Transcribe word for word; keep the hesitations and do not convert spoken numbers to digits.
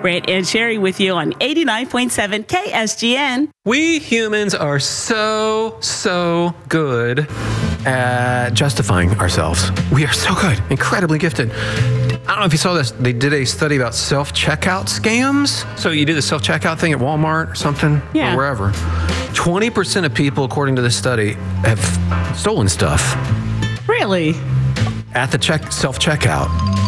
Brett and Sherry with you on eighty-nine point seven K S G N. We humans are so, so good at justifying ourselves. We are so good, incredibly gifted. I don't know if you saw this. They did a study about self-checkout scams. So you do the self-checkout thing at Walmart or something, yeah. or wherever. twenty percent of people, according to this study, have stolen stuff. Really? At the check self-checkout.